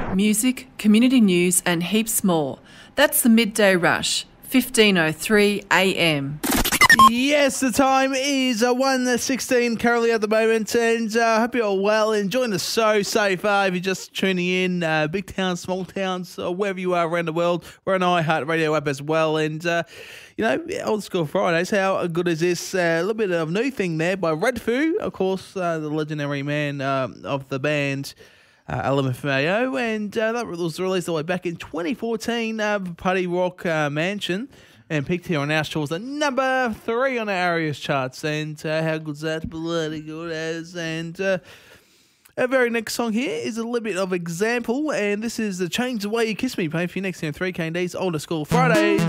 Music, community news and heaps more. That's the Midday Rush, 15:03 a.m. Yes, the time is 1:16 currently at the moment, and I hope you're all well, enjoying the show so far. If you're just tuning in, big towns, small towns, or wherever you are around the world, we're on iHeartRadio app as well. And, Old School Fridays, how good is this? A little bit of new thing there by Redfoo, of course, the legendary man of the band. LMFAO, and that was released all the way back in 2014, Putty Rock Mansion, and peaked here on our shores at number 3 on our Arias charts. And how good's that? Bloody good as. And our very next song here is a little bit of example, and this is Change the Way You Kiss Me, playing for you next here on 3KD's Older School Fridays.